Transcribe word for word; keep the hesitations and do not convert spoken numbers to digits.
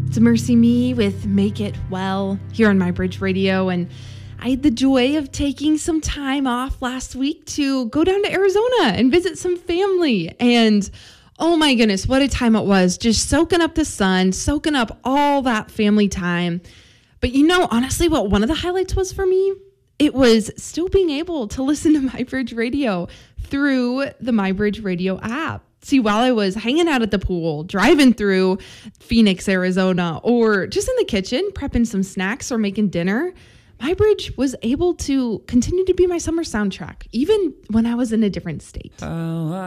It's Mercy Me with Make It Well here on MyBridge Radio. And I had the joy of taking some time off last week to go down to Arizona and visit some family. And oh my goodness, what a time it was. Just soaking up the sun, soaking up all that family time. But you know, honestly, what one of the highlights was for me, it was still being able to listen to MyBridge Radio through the MyBridge Radio app. See, while I was hanging out at the pool, driving through Phoenix, Arizona, or just in the kitchen, prepping some snacks or making dinner, MyBridge was able to continue to be my summer soundtrack, even when I was in a different state. Oh,